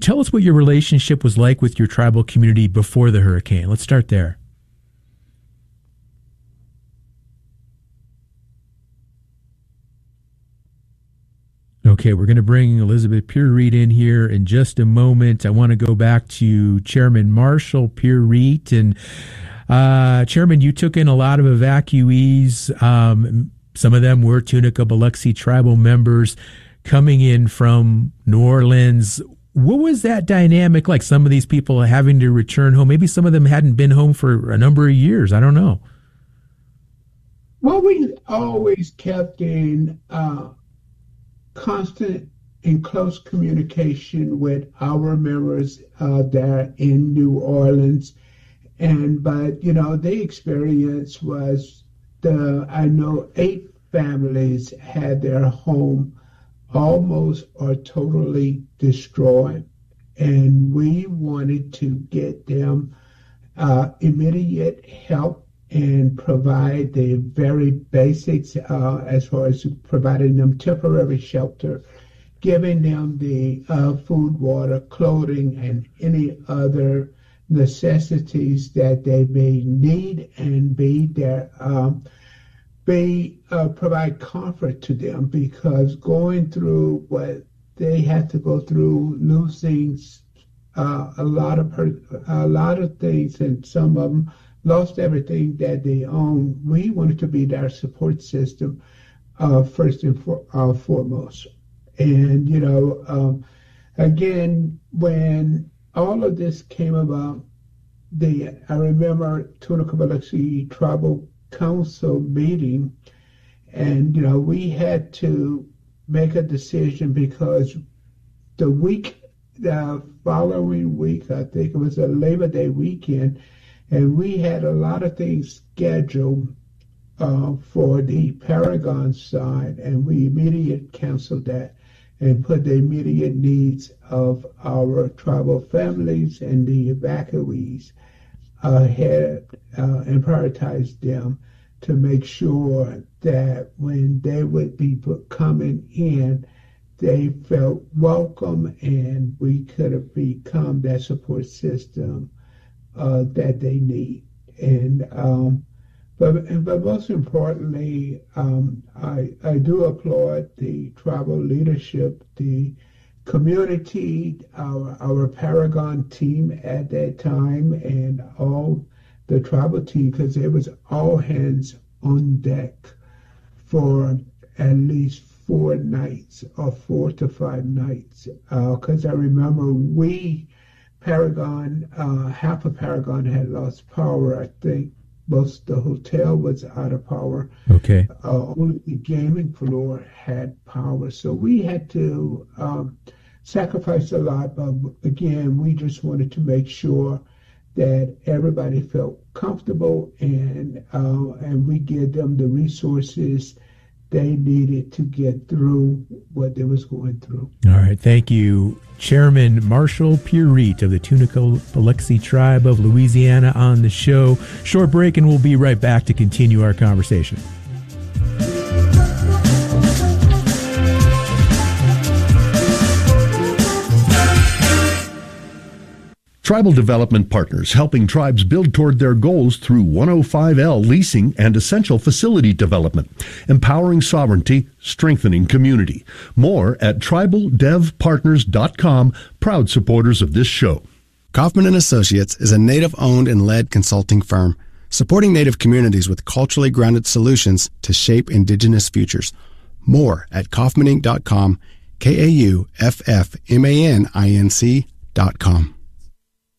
Tell us what your relationship was like with your tribal community before the hurricane. Let's start there. Okay, we're going to bring Elizabeth Pierre-Reed in here in just a moment. I want to go back to Chairman Marshall Pierre-Reed. And Chairman, you took in a lot of evacuees. Some of them were Tunica Biloxi tribal members coming in from New Orleans. What was that dynamic like? Some of these people having to return home. Maybe some of them hadn't been home for a number of years. I don't know. Well, we always kept in constant and close communication with our members there in New Orleans. But the experience was I know 8 families had their home almost or totally destroyed. And we wanted to get them immediate help and provide the very basics as far as providing them temporary shelter, giving them the food, water, clothing, and any other necessities that they may need, and provide comfort to them, because going through what they had to go through, losing a lot of things, and some of them lost everything that they own. We wanted to be their support system first and foremost. And again, when all of this came about, I remember Tunica Biloxi Tribal Council meeting, and we had to make a decision, because the following week, I think it was a Labor Day weekend, and we had a lot of things scheduled for the Paragon side, and we immediately canceled that and put the immediate needs of our tribal families and the evacuees ahead and prioritized them to make sure that when they would be coming in, they felt welcome, and we could have become that support system that they need. And but most importantly, I do applaud the tribal leadership, the community, our Paragon team at that time, and all the tribal team, because it was all hands on deck for at least 4 nights or 4 to 5 nights. Because I remember Paragon, half of Paragon had lost power. I think most of the hotel was out of power. Okay. Only the gaming floor had power. So we had to sacrifice a lot. But again, we just wanted to make sure that everybody felt comfortable, and we give them the resources they needed to get through what they was going through. All right. Thank you. Chairman Marshall Pierre-Reed of the Tunica Biloxi Tribe of Louisiana on the show. Short break, and we'll be right back to continue our conversation. Tribal Development Partners, helping tribes build toward their goals through 105L leasing and essential facility development, empowering sovereignty, strengthening community. More at tribaldevpartners.com, proud supporters of this show. Kaufman & Associates is a Native-owned and led consulting firm, supporting Native communities with culturally grounded solutions to shape Indigenous futures. More at kaufmaninc.com, KAUFFMANINC.com.